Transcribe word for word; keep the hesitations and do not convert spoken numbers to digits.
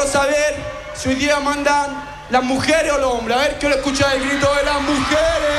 saber si hoy día mandan las mujeres o los hombres. A ver, quiero escuchar el grito de las mujeres.